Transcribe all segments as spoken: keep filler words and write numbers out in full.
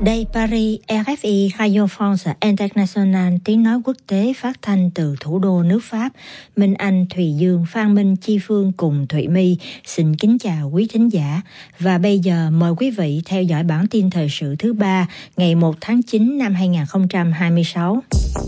Đây Paris, rờ ép i Radio France International, tiếng nói quốc tế phát thanh từ thủ đô nước Pháp. Minh Anh, Thùy Dương, Phan Minh, Chi Phương cùng Thụy My xin kính chào quý thính giả. Và bây giờ mời quý vị theo dõi bản tin thời sự thứ ba ngày một tháng chín năm hai nghìn không trăm hai mươi sáu.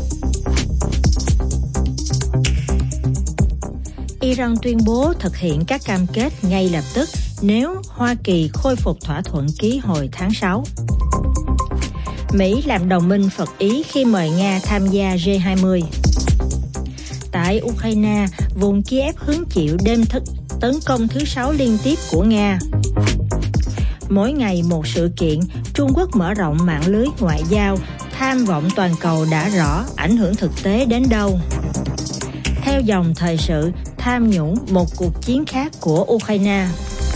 Iran tuyên bố thực hiện các cam kết ngay lập tức nếu Hoa Kỳ khôi phục thỏa thuận ký hồi tháng sáu. Mỹ làm đồng minh phật ý khi mời Nga tham gia G hai mươi. Tại Ukraine, vùng Kiev hứng chịu đêm thức tấn công thứ sáu liên tiếp của Nga. Mỗi ngày một sự kiện, Trung Quốc mở rộng mạng lưới ngoại giao, tham vọng toàn cầu đã rõ, ảnh hưởng thực tế đến đâu. Theo dòng thời sự, tham nhũng một cuộc chiến khác của Ukraine.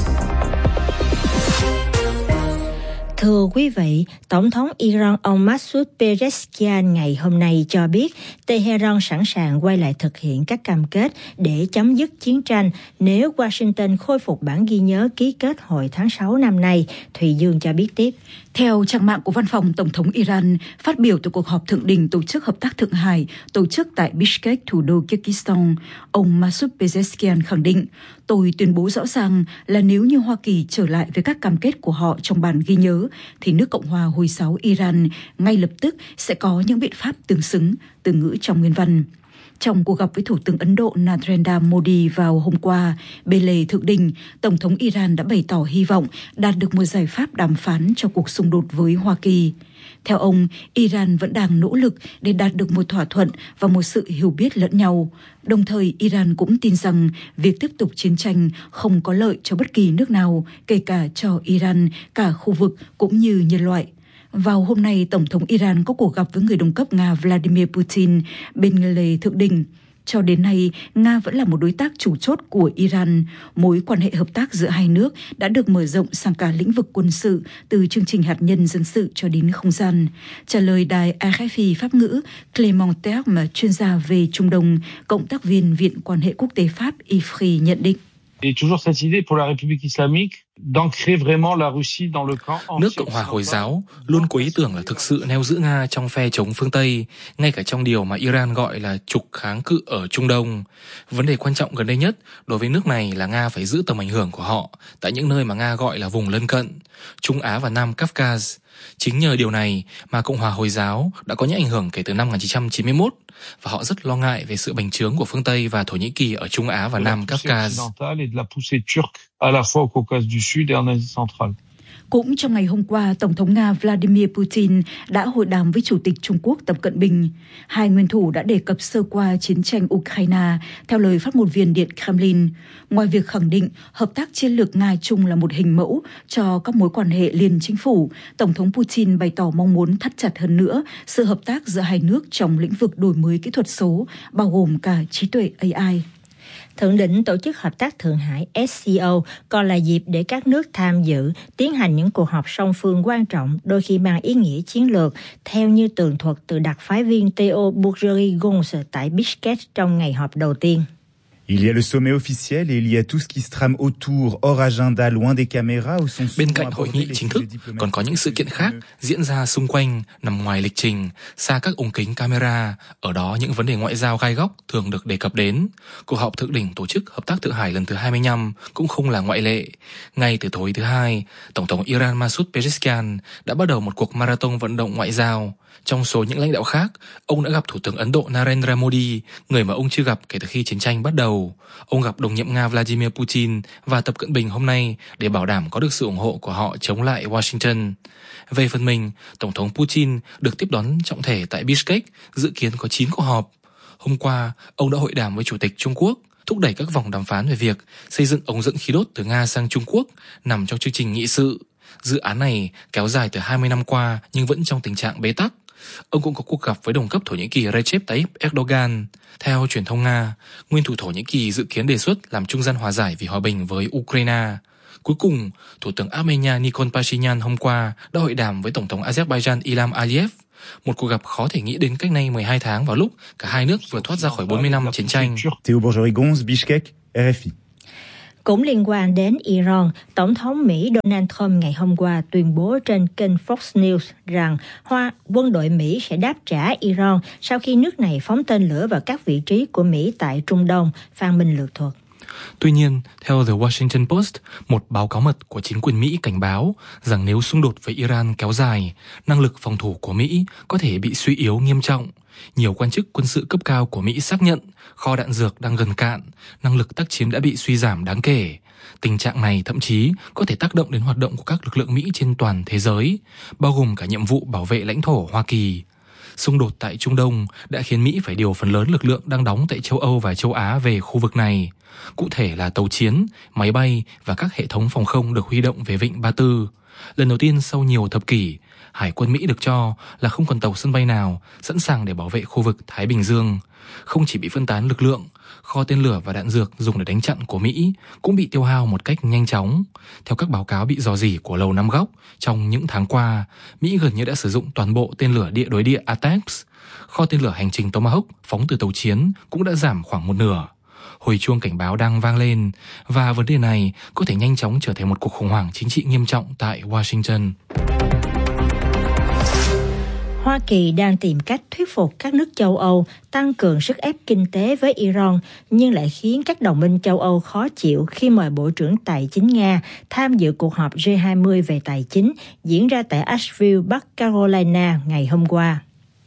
Thưa quý vị, Tổng thống Iran ông Masoud Pezeshkian ngày hôm nay cho biết Tehran sẵn sàng quay lại thực hiện các cam kết để chấm dứt chiến tranh nếu Washington khôi phục bản ghi nhớ ký kết hồi tháng sáu năm nay. Thùy Dương cho biết tiếp. Theo trang mạng của Văn phòng Tổng thống Iran, phát biểu từ cuộc họp thượng đỉnh Tổ chức Hợp tác Thượng Hải tổ chức tại Bishkek, thủ đô Kyrgyzstan, ông Masoud Pezeshkian khẳng định, tôi tuyên bố rõ ràng là nếu như Hoa Kỳ trở lại với các cam kết của họ trong bản ghi nhớ, thì nước Cộng hòa Hồi giáo Iran ngay lập tức sẽ có những biện pháp tương xứng, từ ngữ trong nguyên văn. Trong cuộc gặp với Thủ tướng Ấn Độ Narendra Modi vào hôm qua, bên lề thượng đỉnh, Tổng thống Iran đã bày tỏ hy vọng đạt được một giải pháp đàm phán cho cuộc xung đột với Hoa Kỳ. Theo ông, Iran vẫn đang nỗ lực để đạt được một thỏa thuận và một sự hiểu biết lẫn nhau. Đồng thời, Iran cũng tin rằng việc tiếp tục chiến tranh không có lợi cho bất kỳ nước nào, kể cả cho Iran, cả khu vực cũng như nhân loại. Vào hôm nay, Tổng thống Iran có cuộc gặp với người đồng cấp Nga Vladimir Putin bên lề thượng đỉnh. Cho đến nay, Nga vẫn là một đối tác chủ chốt của Iran. Mối quan hệ hợp tác giữa hai nước đã được mở rộng sang cả lĩnh vực quân sự, từ chương trình hạt nhân dân sự cho đến không gian. Trả lời đài rờ ép i Pháp ngữ, Clément Terme, chuyên gia về Trung Đông, cộng tác viên Viện Quan hệ Quốc tế Pháp I F R I nhận định. Nước Cộng hòa Hồi giáo luôn có ý tưởng là thực sự neo giữ Nga trong phe chống phương Tây, ngay cả trong điều mà Iran gọi là trục kháng cự ở Trung Đông. Vấn đề quan trọng gần đây nhất đối với nước này là Nga phải giữ tầm ảnh hưởng của họ tại những nơi mà Nga gọi là vùng lân cận, Trung Á và Nam Kafkaz. Chính nhờ điều này mà Cộng hòa Hồi giáo đã có những ảnh hưởng kể từ năm một nghìn chín trăm chín mươi mốt, và họ rất lo ngại về sự bành trướng của phương Tây và Thổ Nhĩ Kỳ ở Trung Á và Nam Kafkaz. Cũng trong ngày hôm qua, Tổng thống Nga Vladimir Putin đã hội đàm với Chủ tịch Trung Quốc Tập Cận Bình. Hai nguyên thủ đã đề cập sơ qua chiến tranh Ukraine, theo lời phát ngôn viên Điện Kremlin. Ngoài việc khẳng định hợp tác chiến lược Nga-Trung là một hình mẫu cho các mối quan hệ liên chính phủ, Tổng thống Putin bày tỏ mong muốn thắt chặt hơn nữa sự hợp tác giữa hai nước trong lĩnh vực đổi mới kỹ thuật số, bao gồm cả trí tuệ A I. Thượng đỉnh Tổ chức Hợp tác Thượng Hải S C O còn là dịp để các nước tham dự tiến hành những cuộc họp song phương quan trọng, đôi khi mang ý nghĩa chiến lược, theo như tường thuật từ đặc phái viên Theo Bourgerie-Gonz tại Bishkek trong ngày họp đầu tiên. Il y a le sommet officiel et il y a tout ce qui se trame autour, hors agenda, loin des caméras, où sont Bên cạnh hội nghị chính thức, còn có những sự kiện khác diễn ra xung quanh, nằm ngoài lịch trình, xa các ống kính camera. Ở đó những vấn đề ngoại giao gai góc thường được đề cập đến. Cuộc họp thượng đỉnh Tổ chức Hợp tác Thượng Hải lần thứ hai mươi lăm cũng không là ngoại lệ. Ngay từ tối thứ hai, Tổng thống Iran Masoud Pezeshkian đã bắt đầu một cuộc marathon vận động ngoại giao. Trong số những lãnh đạo khác, ông đã gặp Thủ tướng Ấn Độ Narendra Modi, người mà ông chưa gặp kể từ khi chiến tranh bắt đầu. Ông gặp đồng nhiệm Nga Vladimir Putin và Tập Cận Bình hôm nay để bảo đảm có được sự ủng hộ của họ chống lại Washington. Về phần mình, Tổng thống Putin được tiếp đón trọng thể tại Bishkek, dự kiến có chín cuộc họp. Hôm qua, ông đã hội đàm với Chủ tịch Trung Quốc, thúc đẩy các vòng đàm phán về việc xây dựng ống dẫn khí đốt từ Nga sang Trung Quốc nằm trong chương trình nghị sự. Dự án này kéo dài từ hai mươi năm qua nhưng vẫn trong tình trạng bế tắc. Ông cũng có cuộc gặp với đồng cấp Thổ Nhĩ Kỳ Recep Tayyip Erdogan. Theo truyền thông Nga, nguyên thủ Thổ Nhĩ Kỳ dự kiến đề xuất làm trung gian hòa giải vì hòa bình với Ukraine. Cuối cùng, Thủ tướng Armenia Nikol Pashinyan hôm qua đã hội đàm với Tổng thống Azerbaijan Ilham Aliyev. Một cuộc gặp khó thể nghĩ đến cách nay mười hai tháng vào lúc cả hai nước vừa thoát ra khỏi bốn mươi năm chiến tranh. Theo Bourgerie-Gonz, Bishkek, R F I. Cũng liên quan đến Iran, Tổng thống Mỹ Donald Trump ngày hôm qua tuyên bố trên kênh Fox News rằng Hoa quân đội Mỹ sẽ đáp trả Iran sau khi nước này phóng tên lửa vào các vị trí của Mỹ tại Trung Đông. Phan Minh Lược thuật. Tuy nhiên, theo The Washington Post, một báo cáo mật của chính quyền Mỹ cảnh báo rằng nếu xung đột với Iran kéo dài, năng lực phòng thủ của Mỹ có thể bị suy yếu nghiêm trọng. Nhiều quan chức quân sự cấp cao của Mỹ xác nhận kho đạn dược đang gần cạn, năng lực tác chiến đã bị suy giảm đáng kể. Tình trạng này thậm chí có thể tác động đến hoạt động của các lực lượng Mỹ trên toàn thế giới, bao gồm cả nhiệm vụ bảo vệ lãnh thổ Hoa Kỳ. Xung đột tại Trung Đông đã khiến Mỹ phải điều phần lớn lực lượng đang đóng tại châu Âu và châu Á về khu vực này. Cụ thể là tàu chiến, máy bay và các hệ thống phòng không được huy động về Vịnh Ba Tư. Lần đầu tiên sau nhiều thập kỷ, Hải quân Mỹ được cho là không còn tàu sân bay nào sẵn sàng để bảo vệ khu vực Thái Bình Dương. Không chỉ bị phân tán lực lượng, kho tên lửa và đạn dược dùng để đánh chặn của Mỹ cũng bị tiêu hao một cách nhanh chóng. Theo các báo cáo bị rò rỉ của Lầu Năm Góc, trong những tháng qua, Mỹ gần như đã sử dụng toàn bộ tên lửa địa đối địa A T A C M S. Kho tên lửa hành trình Tomahawk phóng từ tàu chiến cũng đã giảm khoảng một nửa. Hồi chuông cảnh báo đang vang lên, và vấn đề này có thể nhanh chóng trở thành một cuộc khủng hoảng chính trị nghiêm trọng tại Washington. Hoa Kỳ đang tìm cách thuyết phục các nước châu Âu tăng cường sức ép kinh tế với Iran, nhưng lại khiến các đồng minh châu Âu khó chịu khi mời Bộ trưởng Tài chính Nga tham dự cuộc họp G hai mươi về tài chính diễn ra tại Asheville, Bắc Carolina ngày hôm qua.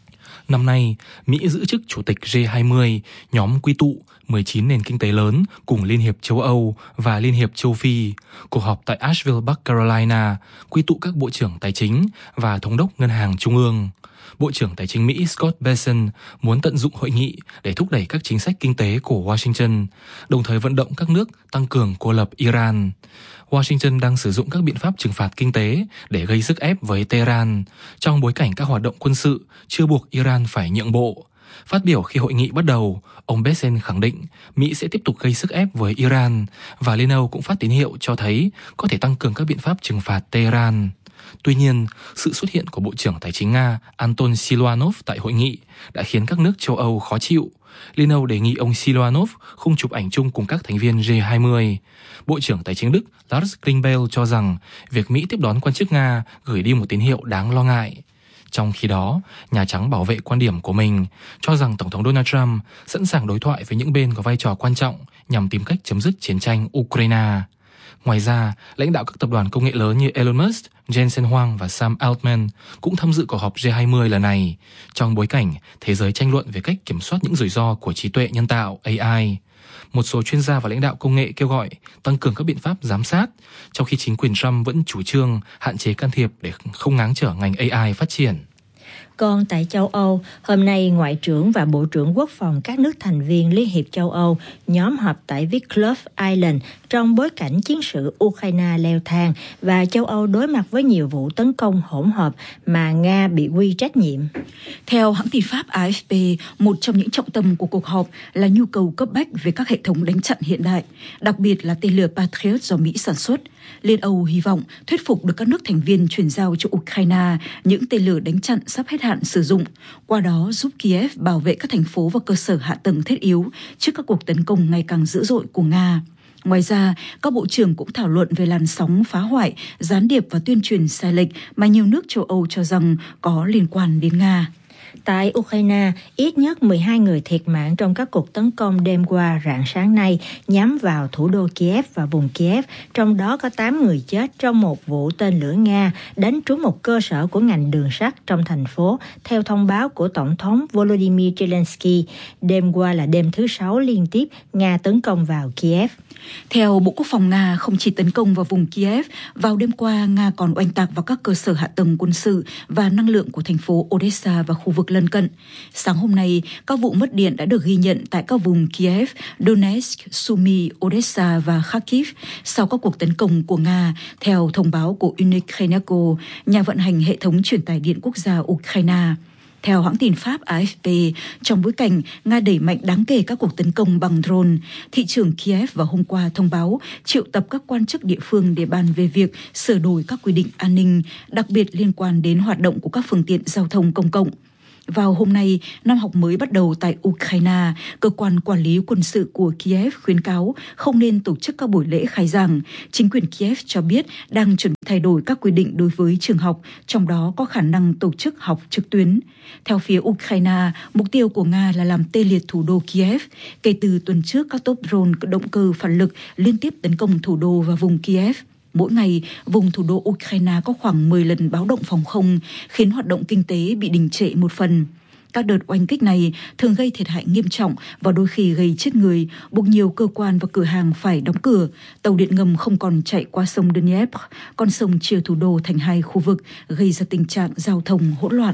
Năm nay, Mỹ giữ chức Chủ tịch G hai mươi, nhóm quy tụ mười chín nền kinh tế lớn cùng Liên hiệp châu Âu và Liên hiệp châu Phi. Cuộc họp tại Asheville, Bắc Carolina quy tụ các bộ trưởng tài chính và thống đốc ngân hàng trung ương. Bộ trưởng Tài chính Mỹ Scott Bessent muốn tận dụng hội nghị để thúc đẩy các chính sách kinh tế của Washington, đồng thời vận động các nước tăng cường cô lập Iran. Washington đang sử dụng các biện pháp trừng phạt kinh tế để gây sức ép với Tehran, trong bối cảnh các hoạt động quân sự chưa buộc Iran phải nhượng bộ. Phát biểu khi hội nghị bắt đầu, ông Bessent khẳng định Mỹ sẽ tiếp tục gây sức ép với Iran, và Liên Âu cũng phát tín hiệu cho thấy có thể tăng cường các biện pháp trừng phạt Tehran. Tuy nhiên, sự xuất hiện của Bộ trưởng Tài chính Nga Anton Siluanov tại hội nghị đã khiến các nước châu Âu khó chịu. Liên Âu đề nghị ông Siluanov không chụp ảnh chung cùng các thành viên G hai mươi. Bộ trưởng Tài chính Đức Lars Klingbeil cho rằng việc Mỹ tiếp đón quan chức Nga gửi đi một tín hiệu đáng lo ngại. Trong khi đó, Nhà Trắng bảo vệ quan điểm của mình, cho rằng Tổng thống Donald Trump sẵn sàng đối thoại với những bên có vai trò quan trọng nhằm tìm cách chấm dứt chiến tranh Ukraine. Ngoài ra, lãnh đạo các tập đoàn công nghệ lớn như Elon Musk, Jensen Huang và Sam Altman cũng tham dự cuộc họp G hai mươi lần này, trong bối cảnh thế giới tranh luận về cách kiểm soát những rủi ro của trí tuệ nhân tạo A I. Một số chuyên gia và lãnh đạo công nghệ kêu gọi tăng cường các biện pháp giám sát, trong khi chính quyền Trump vẫn chủ trương hạn chế can thiệp để không ngáng trở ngành A I phát triển. Còn tại châu Âu, hôm nay Ngoại trưởng và Bộ trưởng Quốc phòng các nước thành viên Liên hiệp châu Âu nhóm họp tại Wicklow Island trong bối cảnh chiến sự Ukraine leo thang và châu Âu đối mặt với nhiều vụ tấn công hỗn hợp mà Nga bị quy trách nhiệm. Theo hãng tin Pháp A F P, một trong những trọng tâm của cuộc họp là nhu cầu cấp bách về các hệ thống đánh chặn hiện đại, đặc biệt là tên lửa Patriot do Mỹ sản xuất. Liên Âu hy vọng thuyết phục được các nước thành viên chuyển giao cho Ukraine những tên lửa đánh chặn sắp hết hạn sử dụng, qua đó giúp Kiev bảo vệ các thành phố và cơ sở hạ tầng thiết yếu trước các cuộc tấn công ngày càng dữ dội của Nga. Ngoài ra, các bộ trưởng cũng thảo luận về làn sóng phá hoại, gián điệp và tuyên truyền sai lệch mà nhiều nước châu Âu cho rằng có liên quan đến Nga. Tại Ukraine, ít nhất mười hai người thiệt mạng trong các cuộc tấn công đêm qua rạng sáng nay nhắm vào thủ đô Kiev và vùng Kiev, trong đó có tám người chết trong một vụ tên lửa Nga đánh trúng một cơ sở của ngành đường sắt trong thành phố, theo thông báo của Tổng thống Volodymyr Zelensky. Đêm qua là đêm thứ sáu liên tiếp Nga tấn công vào Kiev. Theo Bộ Quốc phòng Nga, không chỉ tấn công vào vùng Kiev, vào đêm qua Nga còn oanh tạc vào các cơ sở hạ tầng quân sự và năng lượng của thành phố Odessa và khu vực lân cận. Sáng hôm nay, các vụ mất điện đã được ghi nhận tại các vùng Kiev, Donetsk, Sumy, Odessa và Kharkiv sau các cuộc tấn công của Nga, theo thông báo của Unikreneko, nhà vận hành hệ thống truyền tải điện quốc gia Ukraine. Theo hãng tin Pháp A F P, trong bối cảnh Nga đẩy mạnh đáng kể các cuộc tấn công bằng drone, thị trưởng Kiev vào hôm qua thông báo triệu tập các quan chức địa phương để bàn về việc sửa đổi các quy định an ninh, đặc biệt liên quan đến hoạt động của các phương tiện giao thông công cộng. Vào hôm nay, năm học mới bắt đầu tại Ukraine, cơ quan quản lý quân sự của Kiev khuyến cáo không nên tổ chức các buổi lễ khai giảng. Chính quyền Kiev cho biết đang chuẩn bị thay đổi các quy định đối với trường học, trong đó có khả năng tổ chức học trực tuyến. Theo phía Ukraine, mục tiêu của Nga là làm tê liệt thủ đô Kiev. Kể từ tuần trước, các tốp drone động cơ phản lực liên tiếp tấn công thủ đô và vùng Kiev. Mỗi ngày, vùng thủ đô Ukraine có khoảng mười lần báo động phòng không, khiến hoạt động kinh tế bị đình trệ một phần. Các đợt oanh kích này thường gây thiệt hại nghiêm trọng và đôi khi gây chết người, buộc nhiều cơ quan và cửa hàng phải đóng cửa. Tàu điện ngầm không còn chạy qua sông Dnieper, con sông chia thủ đô thành hai khu vực, gây ra tình trạng giao thông hỗn loạn.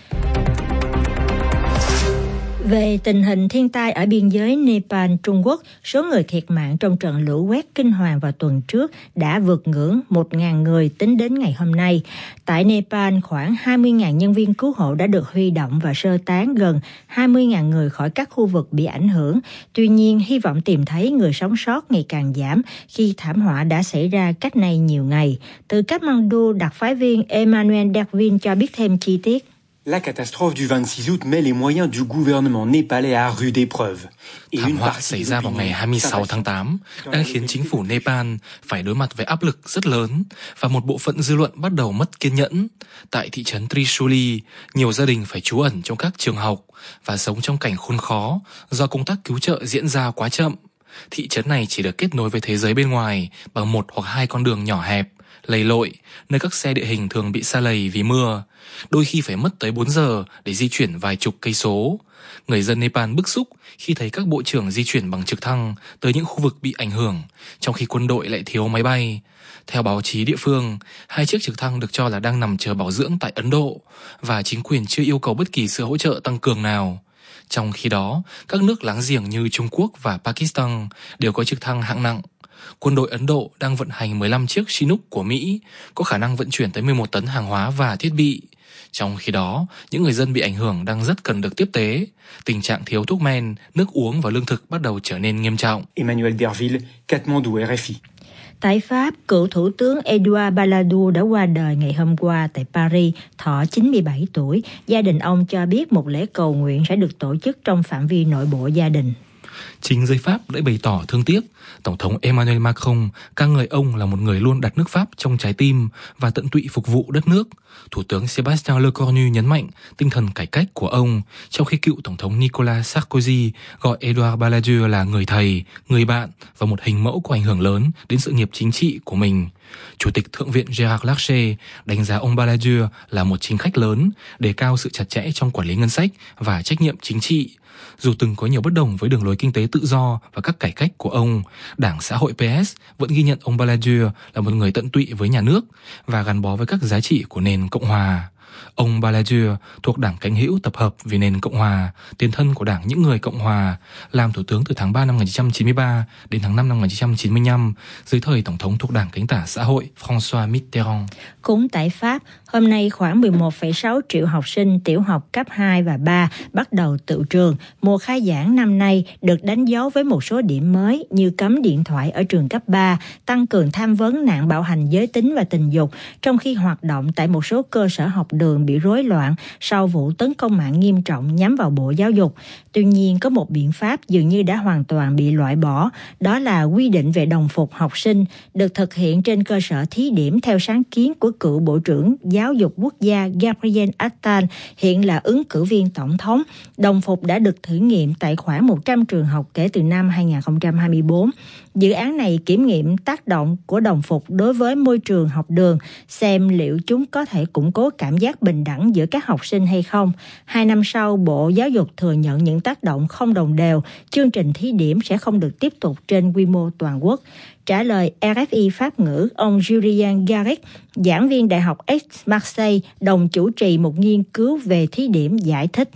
Về tình hình thiên tai ở biên giới Nepal-Trung Quốc, số người thiệt mạng trong trận lũ quét kinh hoàng vào tuần trước đã vượt ngưỡng một nghìn người tính đến ngày hôm nay. Tại Nepal, khoảng hai mươi nghìn nhân viên cứu hộ đã được huy động và sơ tán gần hai mươi nghìn người khỏi các khu vực bị ảnh hưởng. Tuy nhiên, hy vọng tìm thấy người sống sót ngày càng giảm khi thảm họa đã xảy ra cách nay nhiều ngày. Từ Kathmandu, đặc phái viên Emmanuel Dervin cho biết thêm chi tiết. La catastrophe du vingt-six août met les moyens du gouvernement népalais à rude épreuve. Thảm họa xảy ra vào ngày hai mươi sáu tháng tám đang khiến chính phủ Nepal phải đối mặt với áp lực rất lớn và một bộ phận dư luận bắt đầu mất kiên nhẫn. Tại thị trấn Trishuli, nhiều gia đình phải trú ẩn trong các trường học và sống trong cảnh khốn khó do công tác cứu trợ diễn ra quá chậm. Thị trấn này chỉ được kết nối với thế giới bên ngoài bằng một hoặc hai con đường nhỏ hẹp, lầy lội, nơi các xe địa hình thường bị sa lầy vì mưa. Đôi khi phải mất tới bốn giờ để di chuyển vài chục cây số. Người dân Nepal bức xúc khi thấy các bộ trưởng di chuyển bằng trực thăng tới những khu vực bị ảnh hưởng, trong khi quân đội lại thiếu máy bay. Theo báo chí địa phương, hai chiếc trực thăng được cho là đang nằm chờ bảo dưỡng tại Ấn Độ và chính quyền chưa yêu cầu bất kỳ sự hỗ trợ tăng cường nào. Trong khi đó, các nước láng giềng như Trung Quốc và Pakistan đều có trực thăng hạng nặng. Quân đội Ấn Độ đang vận hành mười lăm chiếc Chinook của Mỹ, có khả năng vận chuyển tới mười một tấn hàng hóa và thiết bị. Trong khi đó, những người dân bị ảnh hưởng đang rất cần được tiếp tế. Tình trạng thiếu thuốc men, nước uống và lương thực bắt đầu trở nên nghiêm trọng. Emmanuel Derville, Kathmandu, R F I. Tại Pháp, cựu Thủ tướng Edouard Balladur đã qua đời ngày hôm qua tại Paris, thọ chín mươi bảy tuổi. Gia đình ông cho biết một lễ cầu nguyện sẽ được tổ chức trong phạm vi nội bộ gia đình. Chính giới Pháp đã bày tỏ thương tiếc. Tổng thống Emmanuel Macron ca ngợi ông là một người luôn đặt nước Pháp trong trái tim và tận tụy phục vụ đất nước. Thủ tướng Sébastien Lecornu nhấn mạnh tinh thần cải cách của ông, trong khi cựu Tổng thống Nicolas Sarkozy gọi Edouard Balladur là người thầy, người bạn và một hình mẫu có ảnh hưởng lớn đến sự nghiệp chính trị của mình. Chủ tịch Thượng viện Gérard Larcher đánh giá ông Balladur là một chính khách lớn, đề cao sự chặt chẽ trong quản lý ngân sách và trách nhiệm chính trị. Dù từng có nhiều bất đồng với đường lối kinh tế tự do và các cải cách của ông, Đảng Xã hội pê ét vẫn ghi nhận ông Balladur là một người tận tụy với nhà nước và gắn bó với các giá trị của nền Cộng hòa. Ông Balladur thuộc Đảng Cánh hữu Tập hợp vì nền Cộng hòa, tiền thân của Đảng Những người Cộng hòa, làm thủ tướng từ tháng ba năm một nghìn chín trăm chín mươi ba đến tháng năm năm một nghìn chín trăm chín mươi lăm dưới thời Tổng thống thuộc Đảng Cánh tả Xã hội François Mitterrand. Cũng tại Pháp, hôm nay khoảng mười một phẩy sáu triệu học sinh tiểu học cấp hai và ba bắt đầu tự trường. Mùa khai giảng năm nay được đánh dấu với một số điểm mới như cấm điện thoại ở trường cấp ba, tăng cường tham vấn nạn bạo hành giới tính và tình dục, trong khi hoạt động tại một số cơ sở học đường bị rối loạn sau vụ tấn công mạng nghiêm trọng nhắm vào Bộ Giáo dục. Tuy nhiên, có một biện pháp dường như đã hoàn toàn bị loại bỏ, đó là quy định về đồng phục học sinh được thực hiện trên cơ sở thí điểm theo sáng kiến của cựu Bộ trưởng Giáo dục Quốc gia Gabriel Attal, hiện là ứng cử viên tổng thống. Đồng phục đã được thử nghiệm tại khoảng một trăm trường học kể từ năm hai nghìn không trăm hai mươi tư. Dự án này kiểm nghiệm tác động của đồng phục đối với môi trường học đường, xem liệu chúng có thể củng cố cảm giác bình đẳng giữa các học sinh hay không. Hai năm sau, Bộ Giáo dục thừa nhận những tác động không đồng đều, chương trình thí điểm sẽ không được tiếp tục trên quy mô toàn quốc. Trả lời R F I Pháp ngữ, ông Julien Garrick, giảng viên Đại học Aix-Marseille, đồng chủ trì một nghiên cứu về thí điểm, giải thích.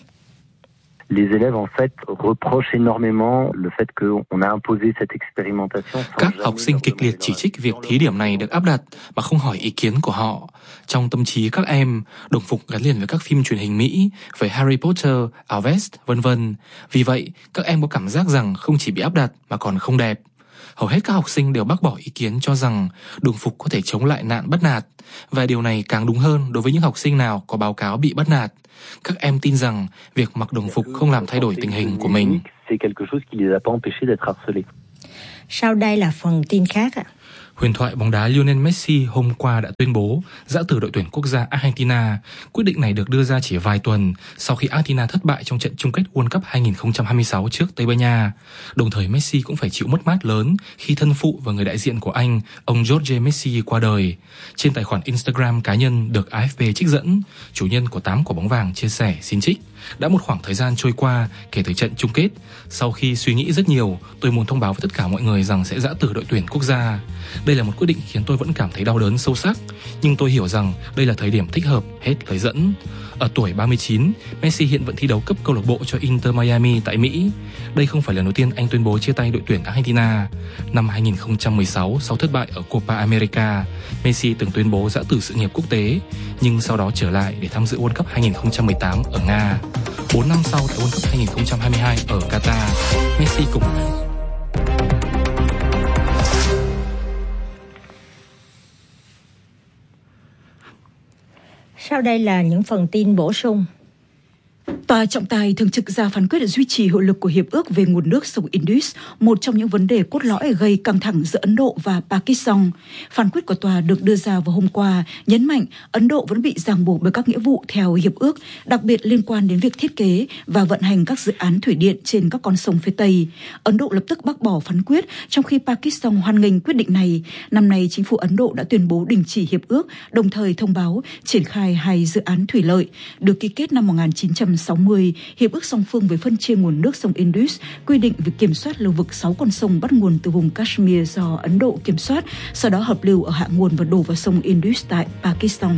Les élèves en fait reprochent énormément le fait qu'on a imposé cette expérimentation. Các học sinh kịch liệt chỉ trích việc thí điểm này được áp đặt mà không hỏi ý kiến của họ. Trong tâm trí các em, đồng phục gắn liền với các phim truyền hình Mỹ về Harry Potter, Alvest, vân vân. Vì vậy, các em có cảm giác rằng không chỉ bị áp đặt mà còn không đẹp. hầu hết các học sinh đều bác bỏ ý kiến cho rằng đồng phục có thể chống lại nạn bắt nạt, và điều này càng đúng hơn đối với những học sinh nào có báo cáo bị bắt nạt. Các em tin rằng việc mặc đồng phục không làm thay đổi tình hình của mình. Sau đây là phần tin khác ạ. Huyền thoại bóng đá Lionel Messi hôm qua đã tuyên bố giã từ đội tuyển quốc gia Argentina. Quyết định này được đưa ra chỉ vài tuần sau khi Argentina thất bại trong trận chung kết World Cup hai không hai sáu trước Tây Ban Nha. Đồng thời Messi cũng phải chịu mất mát lớn khi thân phụ và người đại diện của anh, ông Jorge Messi qua đời. Trên tài khoản Instagram cá nhân được a ép pê trích dẫn, chủ nhân của tám quả bóng vàng chia sẻ xin trích: đã một khoảng thời gian trôi qua kể từ trận chung kết. Sau khi suy nghĩ rất nhiều, tôi muốn thông báo với tất cả mọi người rằng sẽ giã từ đội tuyển quốc gia. Đây là một quyết định khiến tôi vẫn cảm thấy đau đớn sâu sắc, nhưng tôi hiểu rằng đây là thời điểm thích hợp, hết lời dẫn. Ở tuổi ba mươi chín, Messi hiện vẫn thi đấu cấp câu lạc bộ cho Inter Miami tại Mỹ. Đây không phải lần đầu tiên anh tuyên bố chia tay đội tuyển Argentina. Năm hai không một sáu, sau thất bại ở Copa America, Messi từng tuyên bố giã từ sự nghiệp quốc tế, nhưng sau đó trở lại để tham dự World Cup hai không một tám ở Nga. Bốn năm sau tại World Cup hai không hai hai ở Qatar, Messi cùng Sau đây là những phần tin bổ sung. Tòa trọng tài thường trực ra phán quyết duy trì hiệu lực của Hiệp ước về nguồn nước sông Indus, một trong những vấn đề cốt lõi gây căng thẳng giữa Ấn Độ và Pakistan. Phán quyết của tòa được đưa ra vào hôm qua, nhấn mạnh Ấn Độ vẫn bị ràng buộc bởi các nghĩa vụ theo hiệp ước, đặc biệt liên quan đến việc thiết kế và vận hành các dự án thủy điện trên các con sông phía Tây. Ấn Độ lập tức bác bỏ phán quyết, trong khi Pakistan hoan nghênh quyết định này. Năm nay, chính phủ Ấn Độ đã tuyên bố đình chỉ hiệp ước, đồng thời thông báo triển khai hai dự án thủy lợi được ký kết năm một nghìn chín trăm sáu mươi. Hiệp ước song phương về phân chia nguồn nước sông Indus quy định việc kiểm soát lưu vực sáu con sông bắt nguồn từ vùng Kashmir do Ấn Độ kiểm soát, sau đó hợp lưu ở hạ nguồn và đổ vào sông Indus tại Pakistan.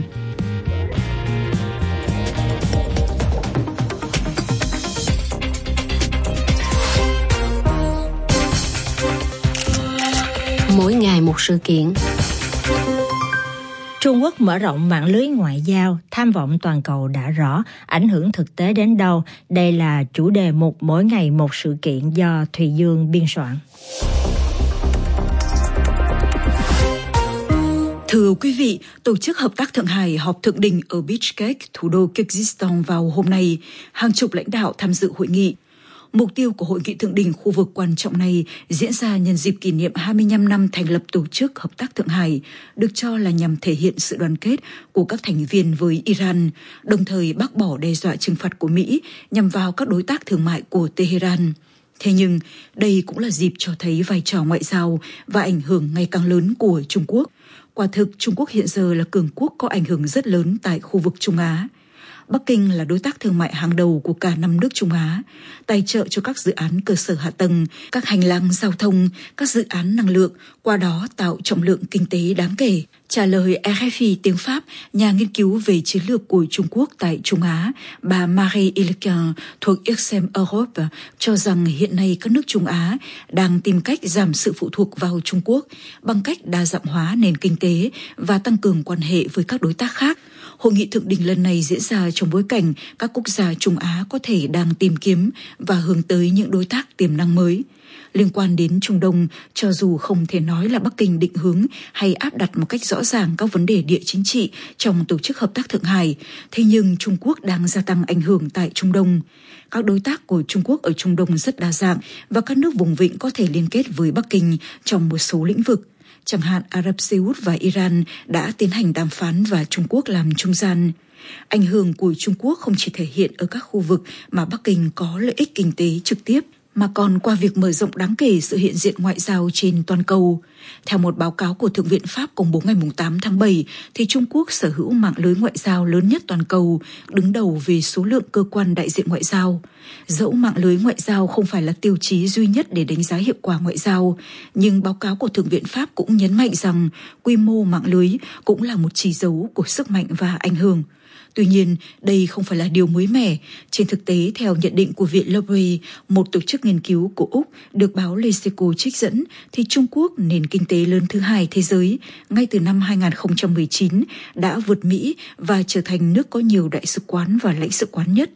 Mỗi ngày một sự kiện. Trung Quốc mở rộng mạng lưới ngoại giao, tham vọng toàn cầu đã rõ, ảnh hưởng thực tế đến đâu. Đây là chủ đề mục Mỗi ngày một sự kiện do Thùy Dương biên soạn. Thưa quý vị, Tổ chức Hợp tác Thượng Hải họp thượng đỉnh ở Bishkek, thủ đô Kyrgyzstan vào hôm nay. Hàng chục lãnh đạo tham dự hội nghị. Mục tiêu của hội nghị thượng đỉnh khu vực quan trọng này diễn ra nhân dịp kỷ niệm hai mươi lăm năm thành lập Tổ chức Hợp tác Thượng Hải, được cho là nhằm thể hiện sự đoàn kết của các thành viên với Iran, đồng thời bác bỏ đe dọa trừng phạt của Mỹ nhằm vào các đối tác thương mại của Tehran. Thế nhưng, đây cũng là dịp cho thấy vai trò ngoại giao và ảnh hưởng ngày càng lớn của Trung Quốc. Quả thực, Trung Quốc hiện giờ là cường quốc có ảnh hưởng rất lớn tại khu vực Trung Á. Bắc Kinh là đối tác thương mại hàng đầu của cả năm nước Trung Á, tài trợ cho các dự án cơ sở hạ tầng, các hành lang giao thông, các dự án năng lượng, qua đó tạo trọng lượng kinh tế đáng kể. Trả lời rờ ép i tiếng Pháp, nhà nghiên cứu về chiến lược của Trung Quốc tại Trung Á, bà Marie Ilkin thuộc i xê em Europe cho rằng hiện nay các nước Trung Á đang tìm cách giảm sự phụ thuộc vào Trung Quốc bằng cách đa dạng hóa nền kinh tế và tăng cường quan hệ với các đối tác khác. Hội nghị thượng đỉnh lần này diễn ra trong bối cảnh các quốc gia Trung Á có thể đang tìm kiếm và hướng tới những đối tác tiềm năng mới. Liên quan đến Trung Đông, cho dù không thể nói là Bắc Kinh định hướng hay áp đặt một cách rõ ràng các vấn đề địa chính trị trong Tổ chức Hợp tác Thượng Hải, thế nhưng Trung Quốc đang gia tăng ảnh hưởng tại Trung Đông. Các đối tác của Trung Quốc ở Trung Đông rất đa dạng và các nước vùng vịnh có thể liên kết với Bắc Kinh trong một số lĩnh vực. Chẳng hạn Ả Rập Xê Út và Iran đã tiến hành đàm phán và Trung Quốc làm trung gian. Ảnh hưởng của Trung Quốc không chỉ thể hiện ở các khu vực mà Bắc Kinh có lợi ích kinh tế trực tiếp, mà còn qua việc mở rộng đáng kể sự hiện diện ngoại giao trên toàn cầu. Theo một báo cáo của Thượng viện Pháp công bố ngày tám tháng bảy, thì Trung Quốc sở hữu mạng lưới ngoại giao lớn nhất toàn cầu, đứng đầu về số lượng cơ quan đại diện ngoại giao. Dẫu mạng lưới ngoại giao không phải là tiêu chí duy nhất để đánh giá hiệu quả ngoại giao, nhưng báo cáo của Thượng viện Pháp cũng nhấn mạnh rằng quy mô mạng lưới cũng là một chỉ dấu của sức mạnh và ảnh hưởng. Tuy nhiên, đây không phải là điều mới mẻ. Trên thực tế, theo nhận định của Viện Lowy, một tổ chức nghiên cứu của Úc được báo Leseco trích dẫn, thì Trung Quốc, nền kinh tế lớn thứ hai thế giới, ngay từ năm hai không một chín đã vượt Mỹ và trở thành nước có nhiều đại sứ quán và lãnh sự quán nhất.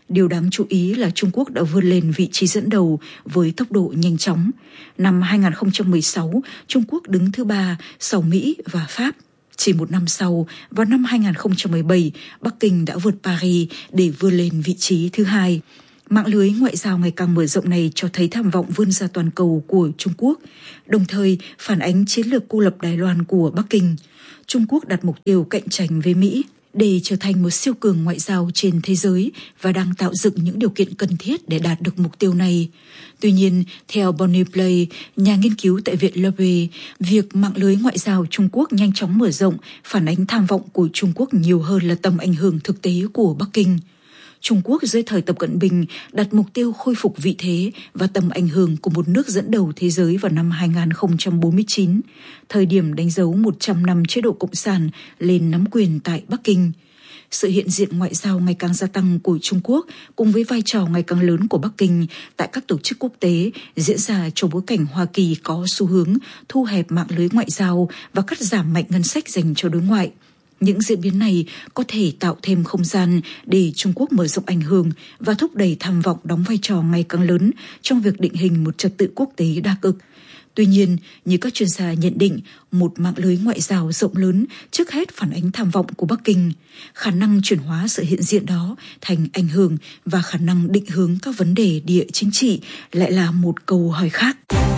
Điều đáng chú ý là Trung Quốc đã vươn lên vị trí dẫn đầu với tốc độ nhanh chóng. Năm hai không một sáu, Trung Quốc đứng thứ ba sau Mỹ và Pháp. Chỉ một năm sau, vào năm hai không một bảy, Bắc Kinh đã vượt Paris để vươn lên vị trí thứ hai. Mạng lưới ngoại giao ngày càng mở rộng này cho thấy tham vọng vươn ra toàn cầu của Trung Quốc, đồng thời phản ánh chiến lược cô lập Đài Loan của Bắc Kinh. Trung Quốc đặt mục tiêu cạnh tranh với Mỹ để trở thành một siêu cường ngoại giao trên thế giới và đang tạo dựng những điều kiện cần thiết để đạt được mục tiêu này. Tuy nhiên, theo Bonnie Play, nhà nghiên cứu tại Viện Louvre, việc mạng lưới ngoại giao Trung Quốc nhanh chóng mở rộng phản ánh tham vọng của Trung Quốc nhiều hơn là tầm ảnh hưởng thực tế của Bắc Kinh. Trung Quốc dưới thời Tập Cận Bình đặt mục tiêu khôi phục vị thế và tầm ảnh hưởng của một nước dẫn đầu thế giới vào năm hai không bốn chín, thời điểm đánh dấu một trăm năm chế độ Cộng sản lên nắm quyền tại Bắc Kinh. Sự hiện diện ngoại giao ngày càng gia tăng của Trung Quốc cùng với vai trò ngày càng lớn của Bắc Kinh tại các tổ chức quốc tế diễn ra trong bối cảnh Hoa Kỳ có xu hướng thu hẹp mạng lưới ngoại giao và cắt giảm mạnh ngân sách dành cho đối ngoại. Những diễn biến này có thể tạo thêm không gian để Trung Quốc mở rộng ảnh hưởng và thúc đẩy tham vọng đóng vai trò ngày càng lớn trong việc định hình một trật tự quốc tế đa cực. Tuy nhiên, như các chuyên gia nhận định, một mạng lưới ngoại giao rộng lớn trước hết phản ánh tham vọng của Bắc Kinh. Khả năng chuyển hóa sự hiện diện đó thành ảnh hưởng và khả năng định hướng các vấn đề địa chính trị lại là một câu hỏi khác.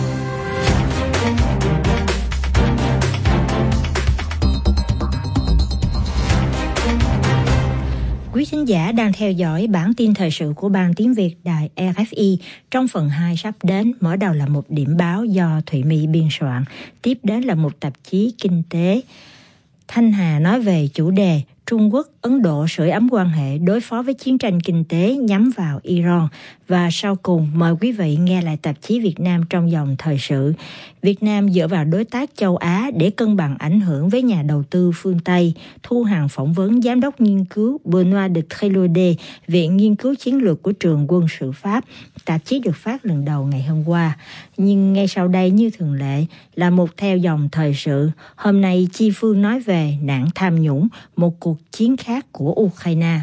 Quý thính giả đang theo dõi bản tin thời sự của Ban Tiếng Việt Đài rờ ép i. Trong phần hai sắp đến, mở đầu là một điểm báo do Thụy Mỹ biên soạn. Tiếp đến là một tạp chí kinh tế. Thanh Hà nói về chủ đề Trung Quốc, Ấn Độ sưởi ấm quan hệ đối phó với chiến tranh kinh tế nhắm vào Iran. Và sau cùng, mời quý vị nghe lại tạp chí Việt Nam trong dòng thời sự. Việt Nam dựa vào đối tác châu Á để cân bằng ảnh hưởng với nhà đầu tư phương Tây. Thu Hằng phỏng vấn Giám đốc nghiên cứu Benoît de Trélaudet, Viện Nghiên cứu Chiến lược của Trường Quân sự Pháp. Tạp chí được phát lần đầu ngày hôm qua. Nhưng ngay sau đây như thường lệ là một theo dòng thời sự. Hôm nay Chi Phương nói về nạn tham nhũng, một cuộc chiến khác của Ukraine.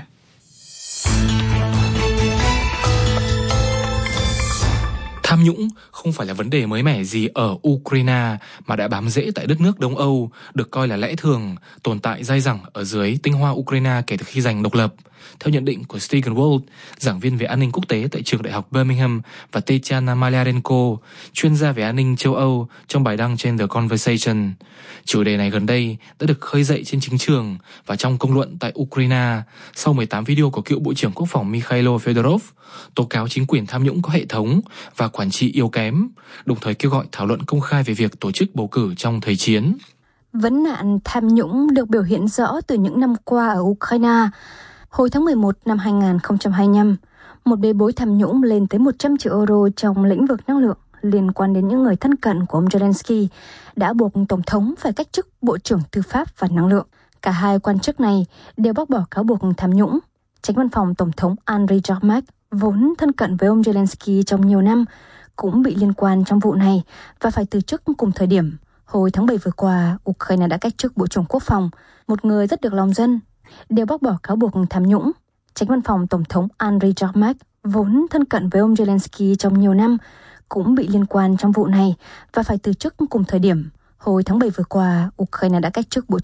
Tham nhũng không phải là vấn đề mới mẻ gì ở Ukraine mà đã bám rễ tại đất nước Đông Âu, được coi là lẽ thường, tồn tại dai dẳng ở dưới tinh hoa Ukraine kể từ khi giành độc lập. Theo nhận định của Stephen Walt, giảng viên về an ninh quốc tế tại trường đại học Birmingham, và Tetiana Malyarenko, chuyên gia về an ninh châu Âu, trong bài đăng trên The Conversation. Chủ đề này gần đây đã được khơi dậy trên chính trường và trong công luận tại Ukraine sau mười tám video của cựu Bộ trưởng Quốc phòng Mikhailo Fedorov tố cáo chính quyền tham nhũng có hệ thống và quản trị yếu kém, đồng thời kêu gọi thảo luận công khai về việc tổ chức bầu cử trong thời chiến. Vấn nạn tham nhũng được biểu hiện rõ từ những năm qua ở Ukraine. Hồi tháng mười một năm hai không hai lăm, một bê bối tham nhũng lên tới một trăm triệu euro trong lĩnh vực năng lượng liên quan đến những người thân cận của ông Zelensky đã buộc Tổng thống phải cách chức Bộ trưởng Tư pháp và Năng lượng. Cả hai quan chức này đều bác bỏ cáo buộc tham nhũng. Chánh văn phòng Tổng thống Andriy Yermak, vốn thân cận với ông Zelensky trong nhiều năm, cũng bị liên quan trong vụ này và phải từ chức cùng thời điểm. Hồi tháng bảy vừa qua, Ukraine đã cách chức Bộ trưởng Quốc phòng, một người rất được lòng dân, đều bác bỏ cáo buộc tham nhũng. Chánh văn phòng Tổng thống Andriy Yermak, vốn thân cận với ông Zelensky trong nhiều năm, cũng bị liên quan trong vụ này và phải từ chức cùng thời điểm. Hồi tháng bảy vừa qua, Ukraine đã cách chức Bộ